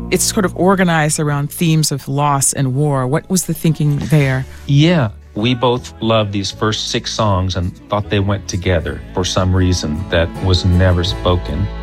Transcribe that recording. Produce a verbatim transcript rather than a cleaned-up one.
it's sort of organized around themes of loss and war. What was the thinking there? Yeah, we both loved these first six songs and thought they went together for some reason that was never spoken.